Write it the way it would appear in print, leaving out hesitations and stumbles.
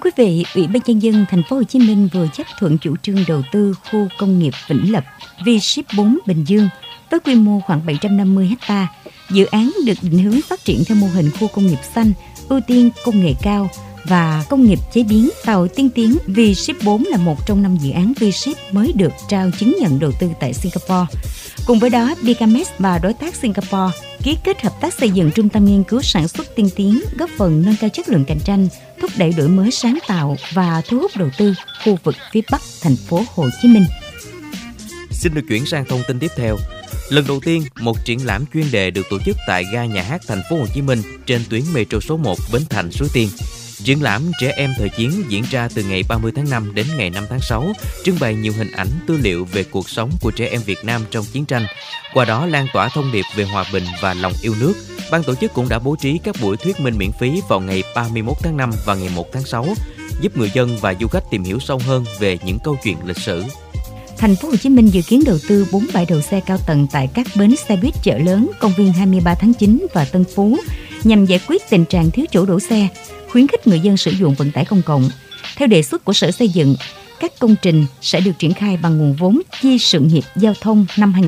Thưa quý vị, Ủy ban nhân dân thành phố Hồ Chí Minh vừa chấp thuận chủ trương đầu tư khu công nghiệp Vĩnh Lập V-Ship 4 Bình Dương với quy mô khoảng 750 ha. Dự án được định hướng phát triển theo mô hình khu công nghiệp xanh, ưu tiên công nghệ cao và công nghiệp chế biến. Tàu tiên tiến V-Ship 4 là một trong 5 dự án V-Ship mới được trao chứng nhận đầu tư tại Singapore. Cùng với đó, Bigamex và đối tác Singapore ký kết hợp tác xây dựng trung tâm nghiên cứu sản xuất tiên tiến, góp phần nâng cao chất lượng cạnh tranh, thúc đẩy đổi mới sáng tạo và thu hút đầu tư khu vực phía Bắc thành phố Hồ Chí Minh. Xin được chuyển sang thông tin tiếp theo. Lần đầu tiên, một triển lãm chuyên đề được tổ chức tại ga nhà hát thành phố Hồ Chí Minh trên tuyến metro số 1 Bến Thành Suối Tiên. Triển lãm Trẻ em thời chiến diễn ra từ ngày 30 tháng 5 đến ngày 5 tháng 6, trưng bày nhiều hình ảnh tư liệu về cuộc sống của trẻ em Việt Nam trong chiến tranh, qua đó lan tỏa thông điệp về hòa bình và lòng yêu nước. Ban tổ chức cũng đã bố trí các buổi thuyết minh miễn phí vào ngày 31 tháng 5 và ngày 1 tháng 6, giúp người dân và du khách tìm hiểu sâu hơn về những câu chuyện lịch sử. Thành phố Hồ Chí Minh dự kiến đầu tư 4 bãi đậu xe cao tầng tại các bến xe buýt chợ lớn, công viên 23 tháng 9 và Tân Phú nhằm giải quyết tình trạng thiếu chỗ đổ xe, khuyến khích người dân sử dụng vận tải công cộng. Theo đề xuất của Sở Xây dựng, các công trình sẽ được triển khai bằng nguồn vốn chi sự nghiệp giao thông năm